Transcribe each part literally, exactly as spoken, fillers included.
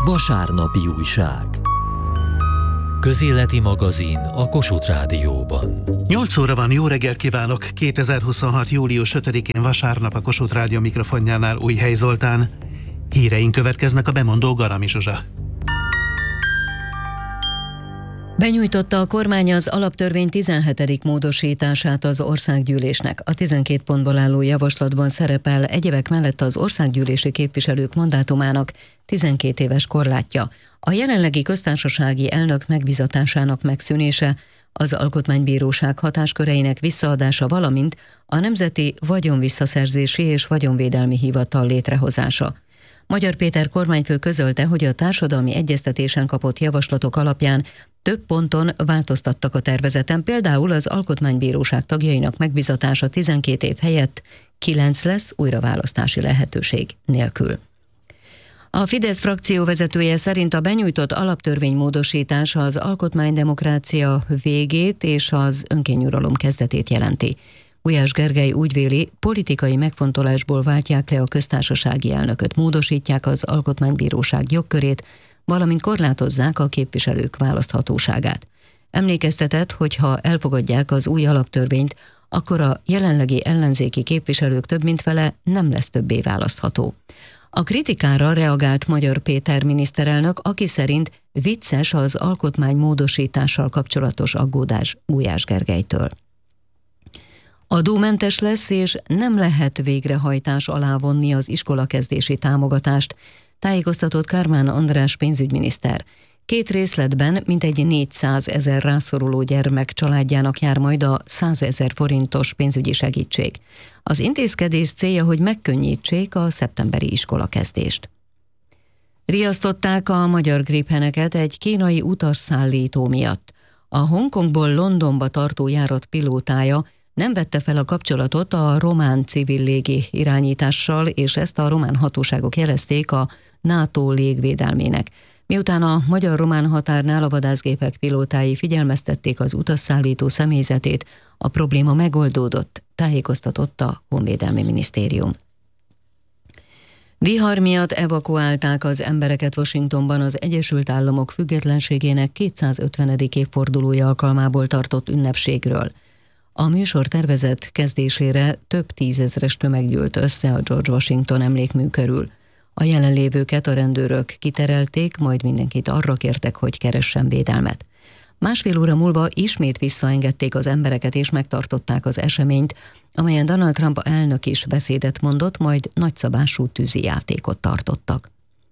Vasárnapi újság. Közéleti magazin a Kossuth Rádióban. nyolc óra van, jó reggelt kívánok! kétezer-huszonhat. július ötödikén vasárnap a Kossuth Rádió mikrofonjánál Újhely Zoltán. Híreink következnek, a bemondó Garami Zsuzsa. Benyújtotta a kormány az alaptörvény tizenhetedik módosítását az országgyűlésnek. A tizenkét pontból álló javaslatban szerepel egyebek mellett az országgyűlési képviselők mandátumának tizenkét éves korlátja, a jelenlegi köztársasági elnök megbízatásának megszűnése, az alkotmánybíróság hatásköreinek visszaadása, valamint a Nemzeti Vagyonvisszaszerzési és Vagyonvédelmi Hivatal létrehozása. Magyar Péter kormányfő közölte, hogy a társadalmi egyeztetésen kapott javaslatok alapján több ponton változtattak a tervezeten, például az Alkotmánybíróság tagjainak megbizatása tizenkét év helyett kilenc lesz újraválasztási lehetőség nélkül. A Fidesz frakció vezetője szerint a benyújtott alaptörvénymódosítás az alkotmánydemokrácia végét és az önkényuralom kezdetét jelenti. Gulyás Gergely úgy véli, politikai megfontolásból váltják le a köztársasági elnököt, módosítják az alkotmánybíróság jogkörét, valamint korlátozzák a képviselők választhatóságát. Emlékeztetett, hogy ha elfogadják az új alaptörvényt, akkor a jelenlegi ellenzéki képviselők több mint fele nem lesz többé választható. A kritikára reagált Magyar Péter miniszterelnök, aki szerint vicces az alkotmány módosítással kapcsolatos aggódás Gulyás Gergelytől. Adómentes lesz, és nem lehet végrehajtás alá vonni az iskolakezdési támogatást, tájékoztatott Kármán András pénzügyminiszter. Két részletben mintegy négyszázezer rászoruló gyermek családjának jár majd a százezer forintos pénzügyi segítség. Az intézkedés célja, hogy megkönnyítsék a szeptemberi iskolakezdést. Riasztották a magyar gripheneket egy kínai utasszállító miatt. A Hongkongból Londonba tartó járat pilótája nem vette fel a kapcsolatot a román civil légi irányítással, és ezt a román hatóságok jelezték a NATO légvédelmének. Miután a magyar-román határnál a vadászgépek pilótái figyelmeztették az utasszállító személyzetét, a probléma megoldódott, tájékoztatott a Honvédelmi Minisztérium. Vihar miatt evakuálták az embereket Washingtonban az Egyesült Államok függetlenségének kétszázötvenedik évfordulója alkalmából tartott ünnepségről. A műsor tervezett kezdésére több tízezres tömeg gyűlt össze a George Washington emlékmű körül. A jelenlévőket a rendőrök kiterelték, majd mindenkit arra kértek, hogy keressen védelmet. Másfél óra múlva ismét visszaengedték az embereket és megtartották az eseményt, amelyen Donald Trump elnök is beszédet mondott, majd nagyszabású tűzijátékot tartottak.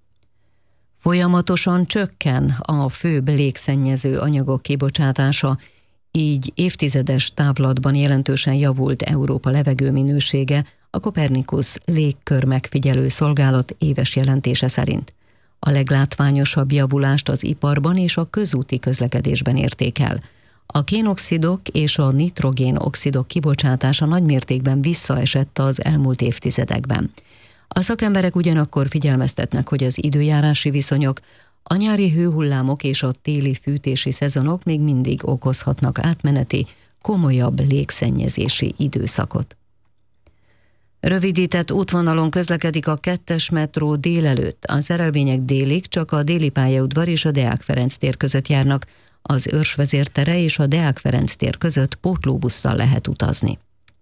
Folyamatosan csökken a főbb légszennyező anyagok kibocsátása, így évtizedes távlatban jelentősen javult Európa levegőminősége a Copernicus légkör megfigyelő szolgálat éves jelentése szerint. A leglátványosabb javulást az iparban és a közúti közlekedésben érték el. A kénoxidok és a nitrogénoxidok kibocsátása nagymértékben visszaesett az elmúlt évtizedekben. A szakemberek ugyanakkor figyelmeztetnek, hogy az időjárási viszonyok, a nyári hőhullámok és a téli fűtési szezonok még mindig okozhatnak átmeneti, komolyabb légszennyezési időszakot. Rövidített útvonalon közlekedik a kettes metró délelőtt. A szerelvények délig csak a Déli pályaudvar és a Deák Ferenc tér között járnak, az Őrs vezértere és a Deák Ferenc tér között pótlóbusszal lehet utazni.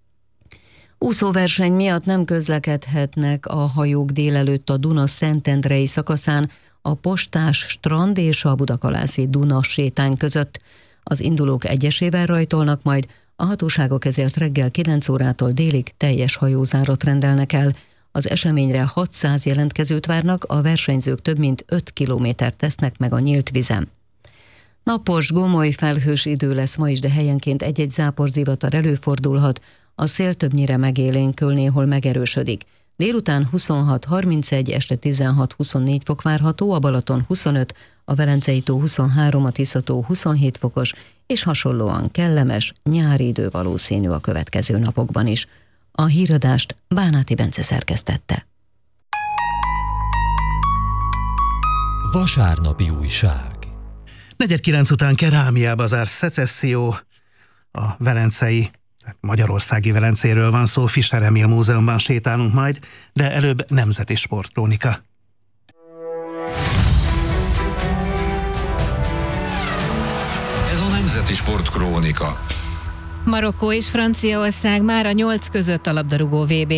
Úszóverseny miatt nem közlekedhetnek a hajók délelőtt a Duna Szentendrei szakaszán, a Postás strand és a Budakalászi Duna sétány között. Az indulók egyesével rajtolnak, majd a hatóságok ezért reggel kilenc órától délig teljes hajózárat rendelnek el. Az eseményre hatszáz jelentkezőt várnak, a versenyzők több mint öt kilométert tesznek meg a nyílt vizen. Napos, gomoly, felhős idő lesz ma is, de helyenként egy-egy záporzivatar előfordulhat, a szél többnyire megélénkül, néhol megerősödik. Délután huszonhat harmincegy, este tizenhat huszonnégy fok várható, a Balaton huszonöt, a Velencei-tó huszonhárom, a Tisza-tó huszonhét fokos, és hasonlóan kellemes, nyári idő valószínű a következő napokban is. A híradást Bánáti Bence szerkesztette. Vasárnapi újság. negyven kilenc után Kerámiába zár szecesszió, a velencei Magyarországi Velencéről van szó, Fischer Emil Múzeumban sétálunk majd, de előbb nemzeti sportkrónika. Nemzeti Sportkrónika. Marokkó és Franciaország már a nyolc között a labdarúgó vé bé